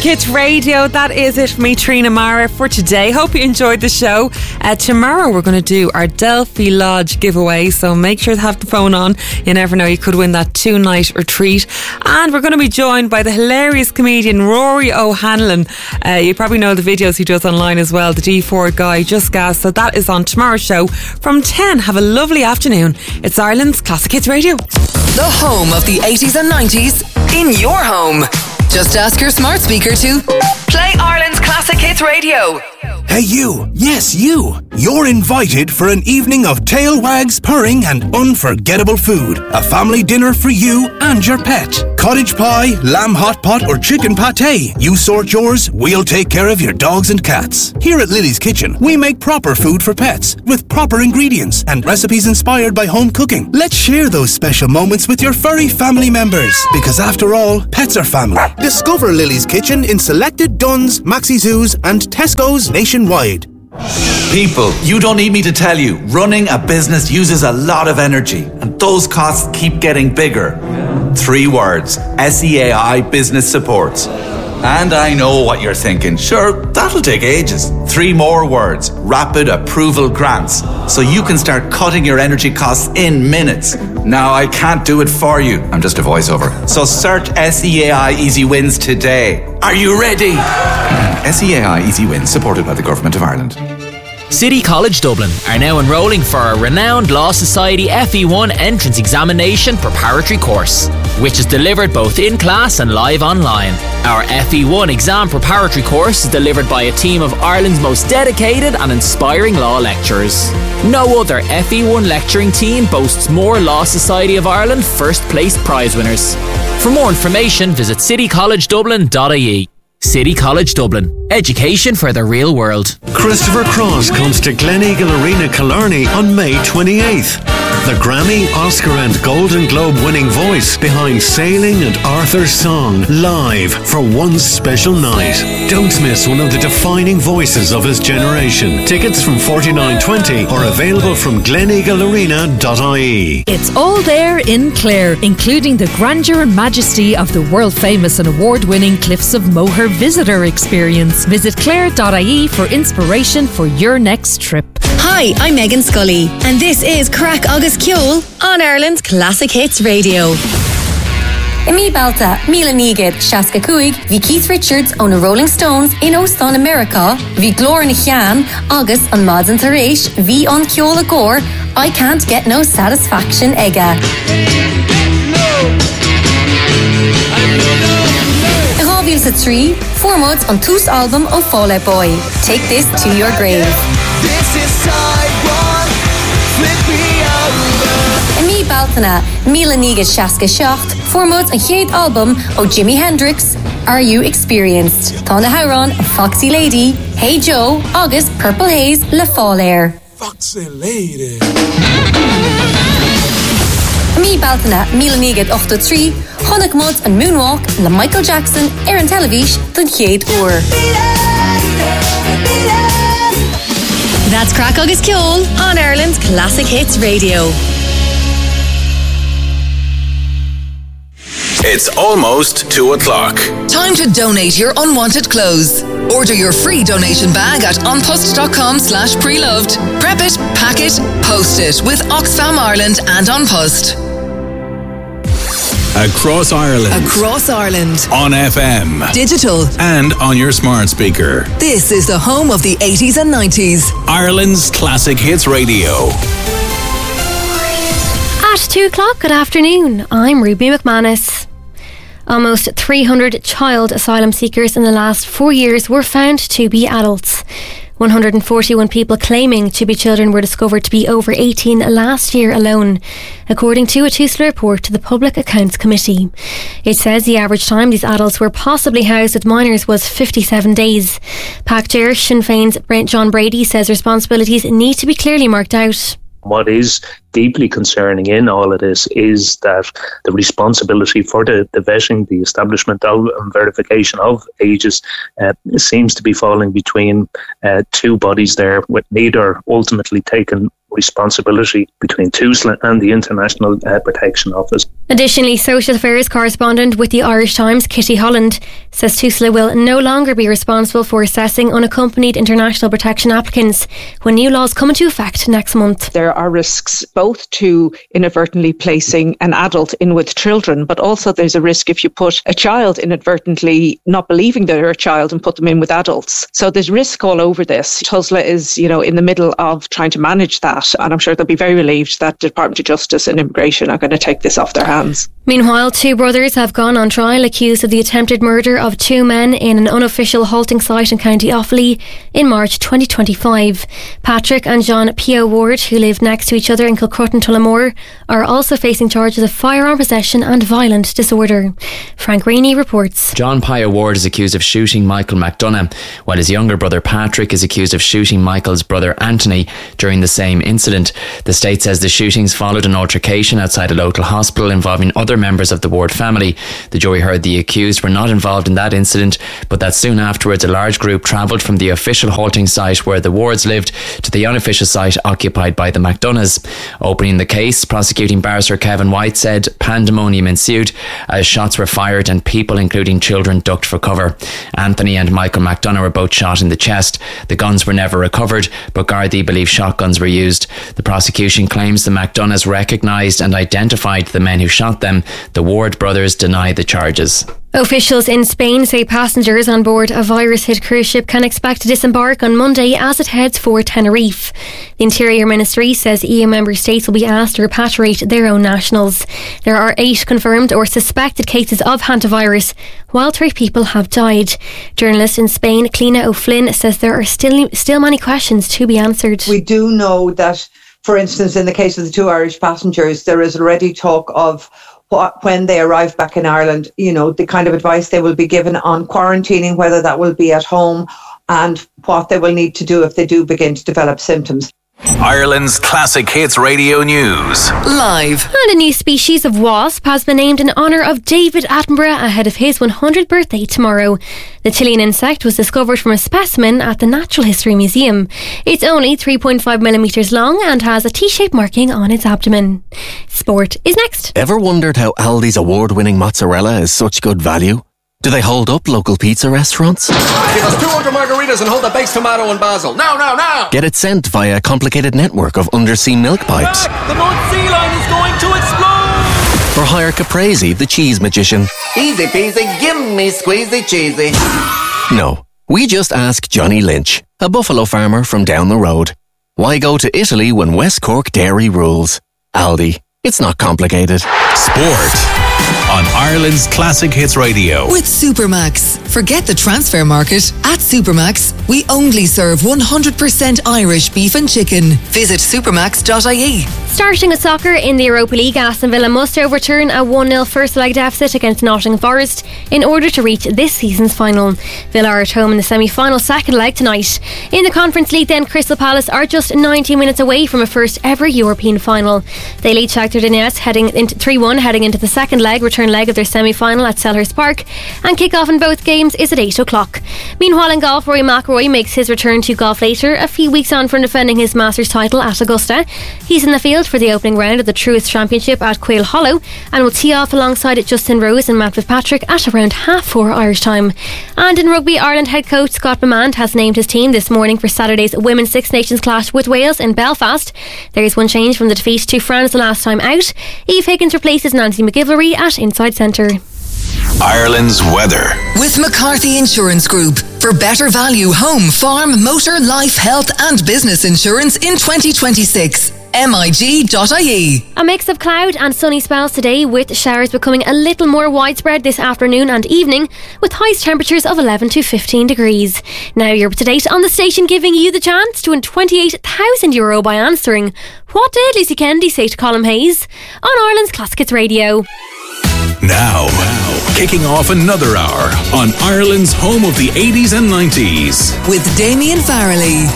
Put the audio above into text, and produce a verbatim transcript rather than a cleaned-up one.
Hits Radio. That is it for me, Trina Mara, for today. Hope you enjoyed the show. Uh, tomorrow we're going to do our Delphi Lodge giveaway, so make sure to have the phone on. You never know, you could win that two-night retreat. And we're going to be joined by the hilarious comedian Rory O'Hanlon. Uh, you probably know the videos he does online as well, the D four guy, Just Gas. So that is on tomorrow's show from ten. Have a lovely afternoon. It's Ireland's Classic Hits Radio. The home of the eighties and nineties in your home. Just ask your smart speaker to play Ireland's Classic Hits Radio. Hey you, yes you, you're invited for an evening of tail wags, purring and unforgettable food. A family dinner for you and your pet. Cottage pie, lamb hot pot or chicken pate. You sort yours, we'll take care of your dogs and cats. Here at Lily's Kitchen, we make proper food for pets with proper ingredients and recipes inspired by home cooking. Let's share those special moments with your furry family members, because after all, pets are family. Discover Lily's Kitchen in selected Dunnes, Maxi Zoos and Tesco's nationwide. People, you don't need me to tell you, running a business uses a lot of energy and those costs keep getting bigger. Three words, S E A I Business Support. And I know what you're thinking, sure, that'll take ages. Three more words, Rapid Approval Grants, so you can start cutting your energy costs in minutes. Now, I can't do it for you, I'm just a voiceover. So search S E A I Easy Wins today. Are you ready? S E A I Easy Wins, supported by the Government of Ireland. City College Dublin are now enrolling for a renowned Law Society F E one entrance examination preparatory course, which is delivered both in class and live online. Our F E one exam preparatory course is delivered by a team of Ireland's most dedicated and inspiring law lecturers. No other F E one lecturing team boasts more Law Society of Ireland first place prize winners. For more information, visit city college dublin dot I E. City College Dublin. Education for the real world. Christopher Cross comes to Gleneagle Arena, Killarney on May twenty-eighth. The Grammy, Oscar and Golden Globe winning voice behind Sailing and Arthur's Song, live for one special night. Don't miss one of the defining voices of his generation. Tickets from forty-nine twenty are available from gleneagle arena dot I E. It's all there in Clare, including the grandeur and majesty of the world-famous and award-winning Cliffs of Moher visitor experience. Visit clare dot I E for inspiration for your next trip. Hi, I'm Megan Scully, and this is Crack Agus Ceol on Ireland's Classic Hits Radio. Imi Balta, Mila Nigid, Shaska Kuig, Vi Keith Richards on the Rolling Stones in Ostan America, Vi Glór na Cheann, Agus on Mads and Taresh, Vi on Ceola Gore, I Can't Get No Satisfaction Ega. A tree, four mods on Toos album of Fall Out Boy. Take this to your grave. This is side one, flip me over. Imi Baltana, Mila Niga Shaska Shacht, four mods on Jade album of Jimi Hendrix. Are You Experienced? Tana Howron, Foxy Lady, Hey Joe, August, Purple Haze, La Fall Air. Foxy Lady. Imi Baltana, Mila Niga ochto tree, Honig Mods and Moonwalk, La Michael Jackson, Aaron Televish, Dun Jade Oor. That's Crack Agus Ceol on Ireland's Classic Hits Radio. It's almost two o'clock. Time to donate your unwanted clothes. Order your free donation bag at onpost.com slash preloved. Prep it, pack it, post it with Oxfam Ireland and On Post. Across Ireland. Across Ireland. On F M. Digital. And on your smart speaker. This is the home of the eighties and nineties. Ireland's Classic Hits Radio. At two o'clock, good afternoon. I'm Ruby McManus. Almost three hundred child asylum seekers in the last four years were found to be adults. one hundred forty-one people claiming to be children were discovered to be over eighteen last year alone, according to a Tuesday report to the Public Accounts Committee. It says the average time these adults were possibly housed with minors was fifty-seven days. Pac Chair Sinn Féin's John Brady says responsibilities need to be clearly marked out. What is deeply concerning in all of this is that the responsibility for the, the vetting, the establishment of and verification of ages uh, seems to be falling between uh, two bodies there, with neither ultimately taking responsibility between TUSLA and the International uh, Protection Office. Additionally, social affairs correspondent with the Irish Times, Kitty Holland, says TUSLA will no longer be responsible for assessing unaccompanied international protection applicants when new laws come into effect next month. There are risks both to inadvertently placing an adult in with children, but also there's a risk if you put a child inadvertently not believing they're a child and put them in with adults. So there's risk all over this. TUSLA is, you know, in the middle of trying to manage that, and I'm sure they'll be very relieved that the Department of Justice and Immigration are going to take this off their hands. Meanwhile, two brothers have gone on trial accused of the attempted murder of two men in an unofficial halting site in County Offaly in March twenty twenty-five. Patrick and John Pio Ward, who lived next to each other in Kilcrutten, Tullamore, are also facing charges of firearm possession and violent disorder. Frank Rainey reports. John Pio Ward is accused of shooting Michael McDonough, while his younger brother Patrick is accused of shooting Michael's brother Anthony during the same incident. The state says the shootings followed an altercation outside a local hospital involving other members of the Ward family. The jury heard the accused were not involved in that incident, but that soon afterwards a large group travelled from the official halting site where the Wards lived to the unofficial site occupied by the McDonaghs. Opening the case, prosecuting barrister Kevin White said pandemonium ensued as shots were fired and people, including children, ducked for cover. Anthony and Michael McDonough were both shot in the chest. The guns were never recovered, but Gardaí believe shotguns were used. The prosecution claims the McDonaghs recognised and identified the men who shot them. The Ward brothers deny the charges. Officials in Spain say passengers on board a virus-hit cruise ship can expect to disembark on Monday as it heads for Tenerife. The Interior Ministry says E U member states will be asked to repatriate their own nationals. There are eight confirmed or suspected cases of hantavirus, while three people have died. Journalist in Spain, Clina O'Flynn, says there are still still many questions to be answered. We do know that, for instance, in the case of the two Irish passengers, there is already talk of what, when they arrive back in Ireland, you know, the kind of advice they will be given on quarantining, whether that will be at home, and what they will need to do if they do begin to develop symptoms. Ireland's Classic Hits Radio News. Live. And a new species of wasp has been named in honour of David Attenborough ahead of his one hundredth birthday tomorrow. The Chilean insect was discovered from a specimen at the Natural History Museum. It's only three point five millimetres long and has a T-shaped marking on its abdomen. Sport is next. Ever wondered how Aldi's award-winning mozzarella is such good value? Do they hold up local pizza restaurants? Give us two hundred margaritas and hold the baked tomato and basil. Now, now, now! Get it sent via a complicated network of undersea milk pipes. Back. The North Sea line is going to explode! Or hire Caprese, the cheese magician. Easy peasy, give me squeezy cheesy. No, we just ask Johnny Lynch, a buffalo farmer from down the road. Why go to Italy when West Cork dairy rules? Aldi, it's not complicated. Sport on Ireland's Classic Hits Radio. With Supermax. Forget the transfer market. At Supermax, we only serve one hundred percent Irish beef and chicken. Visit supermax dot I E. Starting with soccer in the Europa League, Aston Villa must overturn a one nil first leg deficit against Nottingham Forest in order to reach this season's final. Villa are at home in the semi-final second leg tonight. In the Conference League then, Crystal Palace are just nineteen minutes away from a first ever European final. They lead Shakhtar Donetsk heading into three one heading into the second leg, return leg of their semi-final at Selhurst Park, and kick-off in both games is at eight o'clock. Meanwhile in golf, Rory McIlroy makes his return to Golf Later a few weeks on from defending his Masters title at Augusta. He's in the field for the opening round of the Truist Championship at Quail Hollow and will tee off alongside Justin Rose and Matt Fitzpatrick at around half four Irish time. And in rugby, Ireland head coach Scott Bamand has named his team this morning for Saturday's Women's Six Nations clash with Wales in Belfast. There is one change from the defeat to France the last time out. Eve Higgins replaces Nancy McGillivray at Inside Centre. Ireland's weather. With McCarthy Insurance Group. For better value home, farm, motor, life, health and business insurance in twenty twenty-six. M I G dot I E. A mix of cloud and sunny spells today, with showers becoming a little more widespread this afternoon and evening, with highest temperatures of eleven to fifteen degrees. Now you're up to date on the station, giving you the chance to win twenty-eight thousand euro by answering what did Lisa Kennedy say to Colin Hayes on Ireland's Classic Hits Radio. Now, now, kicking off another hour on Ireland's home of the eighties and nineties. With Damien Farrelly.